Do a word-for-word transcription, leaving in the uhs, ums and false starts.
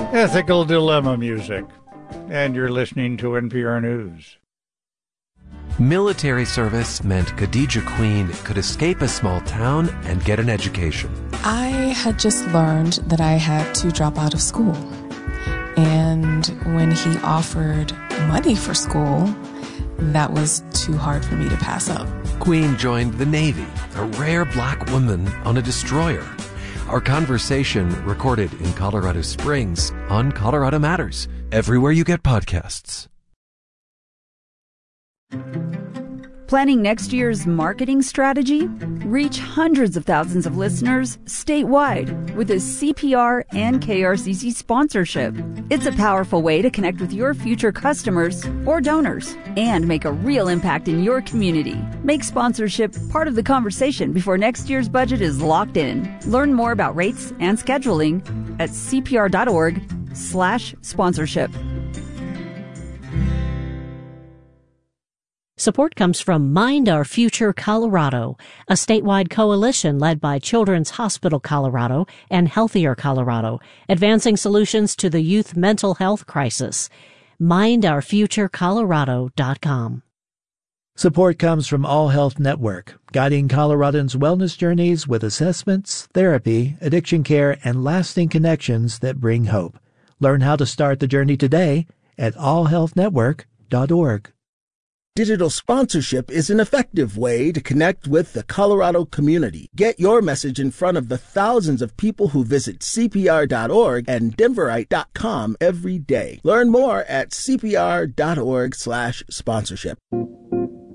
Ethical Dilemma music. And you're listening to N P R News. Military service meant Khadija Queen could escape a small town and get an education. I had just learned that I had to drop out of school. And when he offered money for school, that was too hard for me to pass up. Queen joined the Navy, a rare black woman on a destroyer. Our conversation recorded in Colorado Springs on Colorado Matters, everywhere you get podcasts. Planning next year's marketing strategy? Reach hundreds of thousands of listeners statewide with a C P R and K R C C sponsorship. It's a powerful way to connect with your future customers or donors and make a real impact in your community. Make sponsorship part of the conversation before next year's budget is locked in. Learn more about rates and scheduling at cpr.org slash sponsorship. Support comes from Mind Our Future Colorado, a statewide coalition led by Children's Hospital Colorado and Healthier Colorado, advancing solutions to the youth mental health crisis. mind our future colorado dot com. Support comes from All Health Network, guiding Coloradans' wellness journeys with assessments, therapy, addiction care, and lasting connections that bring hope. Learn how to start the journey today at all health network dot org. Digital sponsorship is an effective way to connect with the Colorado community. Get your message in front of the thousands of people who visit C P R dot org and Denverite dot com every day. Learn more at C P R dot org slash sponsorship.